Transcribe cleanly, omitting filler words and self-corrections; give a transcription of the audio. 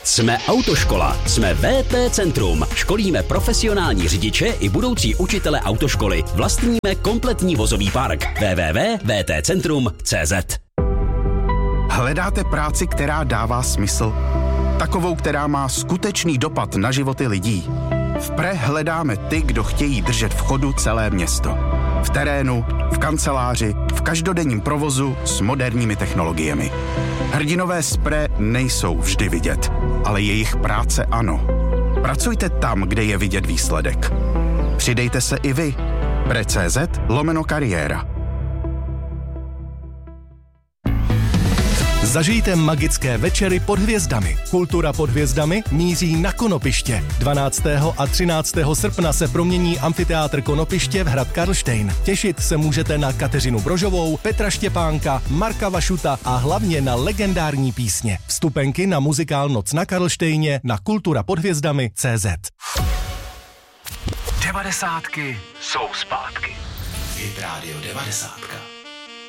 Jsme autoškola, jsme VT Centrum. Školíme profesionální řidiče i budoucí učitele autoškoly. Vlastníme kompletní vozový park. www.vtcentrum.cz. Hledáte práci, která dává smysl? Takovou, která má skutečný dopad na životy lidí? V PRE hledáme ty, kdo chtějí držet v chodu celé město. V terénu, v kanceláři, v každodenním provozu s moderními technologiemi. Hrdinové z PRE nejsou vždy vidět, ale jejich práce ano. Pracujte tam, kde je vidět výsledek. Přidejte se i vy. PRE.cz/kariéra. Zažijte magické večery pod hvězdami. Kultura pod hvězdami míří na Konopiště. 12. a 13. srpna se promění amfiteátr Konopiště v hrad Karlštejn. Těšit se můžete na Kateřinu Brožovou, Petra Štěpánka, Marka Vašuta a hlavně na legendární písně. Vstupenky na muzikál Noc na Karlštejně na kulturapodhvězdami.cz. 90 jsou zpátky. Hit Radio 90.